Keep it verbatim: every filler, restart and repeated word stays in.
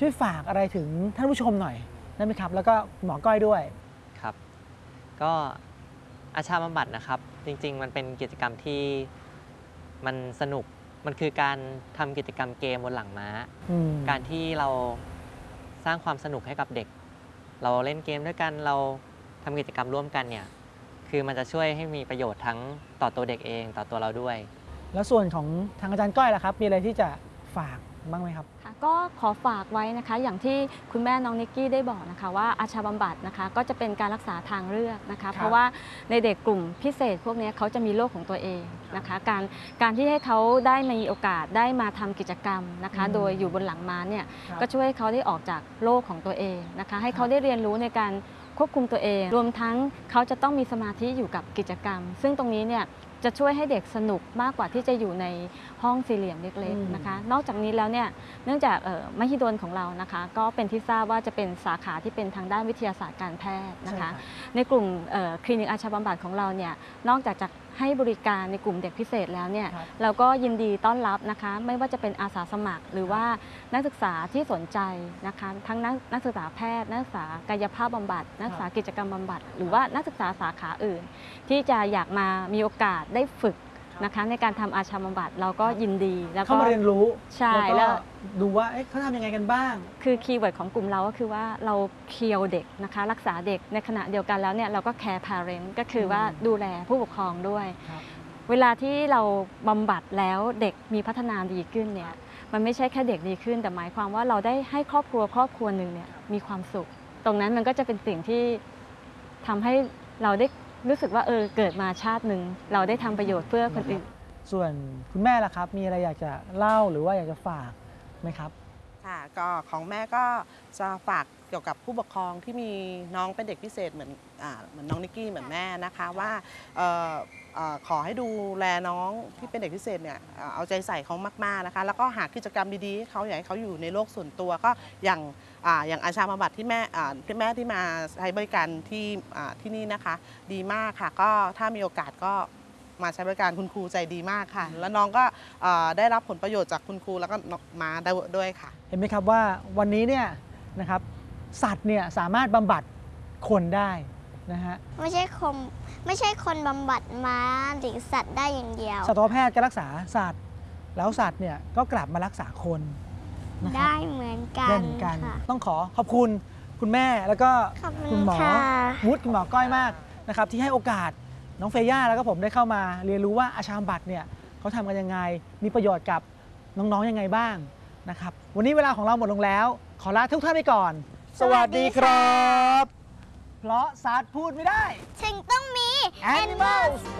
ช่วยฝากอะไรถึงท่านผู้ชมหน่อยได้ไหมครับแล้วก็หมอก้อยด้วยครับก็อาชาบำบัดนะครับจริงๆมันเป็นกิจกรรมที่มันสนุกมันคือการทำกิจกรรมเกมบนหลังม้าการที่เราสร้างความสนุกให้กับเด็กเราเล่นเกมด้วยกันเราทำกิจกรรมร่วมกันเนี่ยคือมันจะช่วยให้มีประโยชน์ทั้งต่อตัวเด็กเองต่อตัวเราด้วยแล้วส่วนของทางอาจารย์ก้อยล่ะครับมีอะไรที่จะฝากบ้างไหมครับก็ขอฝากไว้นะคะอย่างที่คุณแม่น้องนิกกี้ได้บอกนะคะว่าอาชาบำบัดนะคะก็จะเป็นการรักษาทางเลือกนะคะเพราะว่าในเด็กกลุ่มพิเศษพวกนี้เขาจะมีโรคของตัวเองนะคะการการที่ให้เขาได้มีโอกาสได้มาทำกิจกรรมนะคะโดยอยู่บนหลังม้าเนี่ยก็ช่วยให้เขาได้ออกจากโรคของตัวเองนะคะให้เขาได้เรียนรู้ในการควบคุมตัวเองรวมทั้งเขาจะต้องมีสมาธิอยู่กับกิจกรรมซึ่งตรงนี้เนี่ยจะช่วยให้เด็กสนุกมากกว่าที่จะอยู่ในห้องสี่เหลี่ยมเล็กๆนะคะนอกจากนี้แล้วเนี่ยเนื่องจากมหิดลของเรานะคะก็เป็นที่ทราบว่าจะเป็นสาขาที่เป็นทางด้านวิทยาศาสตร์การแพทย์นะคะในกลุ่มคลินิกอาชาบำบัดของเราเนี่ยนอกจากจะให้บริการในกลุ่มเด็กพิเศษแล้วเนี่ยเราก็ยินดีต้อนรับนะคะไม่ว่าจะเป็นอาสาสมัครหรือว่านักศึกษาที่สนใจนะคะทั้งนักนักศึกษาแพทย์นักศึกษากายภาพบำบัดนักศึกษากิจกรรมบำบัดหรือว่านักศึกษาสาขาอื่นที่จะอยากมามีโอกาสได้ฝึกนะคะในการทำอาชาบำบัดเราก็ยินดีแล้วก็เข้ามาเรียนรู้ใช่แล้วดูว่าเขาทำยังไงกันบ้างคือคีย์เวิร์ดของกลุ่มเราก็คือว่าเราเคียวเด็กนะคะรักษาเด็กในขณะเดียวกันแล้วเนี่ยเราก็แคร์พาเรนต์ก็คือว่าดูแลผู้ปกครองด้วยเวลาที่เราบำบัดแล้วเด็กมีพัฒนาดีขึ้นเนี่ยมันไม่ใช่แค่เด็กดีขึ้นแต่หมายความว่าเราได้ให้ครอบครัวครอบครัวหนึ่งเนี่ยมีความสุขตรงนั้นมันก็จะเป็นสิ่งที่ทำให้เราได้รู้สึกว่าเออเกิดมาชาติหนึ่งเราได้ทำประโยชน์เพื่อคนอื่นส่วนคุณแม่ล่ะครับมีอะไรอยากจะเล่าหรือว่าอยากจะฝากไหมครับค่ะก็ของแม่ก็จะฝากเกี่ยวกับผู้ปกครองที่มีน้องเป็นเด็กพิเศษเหมือนอ่าเหมือนน้องนิกกี้เหมือนแม่นะคะว่าขอให้ดูแลน้องที่เป็นเด็กพิเศษเนี่ยเอาใจใส่เขามากๆนะคะแล้วก็หากิจกรรมดีๆให้เขาอยากให้เขาอยู่ในโลกส่วนตัวก็อย่างอย่างอาชาบำบัดที่แม่ที่แม่ที่มาใช้บริการที่ที่นี่นะคะดีมากค่ะก็ถ้ามีโอกาสก็มาใช้บริการคุณครูใจดีมากค่ะแล้วน้องก็ได้รับผลประโยชน์จากคุณครูแล้วก็มาด้วยค่ะเห็นไหมครับว่าวันนี้เนี่ยนะครับสัตว์เนี่ยสามารถบำบัดคนได้นะฮะไม่ใช่คนไม่ใช่คนบำบัดม้าหรือสัตว์ได้อย่างเดียวสัตวแพทย์ก็รักษาสัตว์แล้วสัตว์เนี่ยก็กลับมารักษาคนได้เหมือนกันค่ะต้องขอขอบคุณคุณแม่แล้วก็คุณหมอวุฒิคุณหมอก้อยมากนะครับที่ให้โอกาสน้องเฟย่าแล้วก็ผมได้เข้ามาเรียนรู้ว่าอาชาบำบัดเนี่ยเขาทำกันยังไงมีประโยชน์กับน้องๆยังไงบ้างนะครับวันนี้เวลาของเราหมดลงแล้วขอลาทุกท่านไปก่อนสวัสดีครับเพราะสัตว์พูดไม่ได้ถึงต้องมี Animals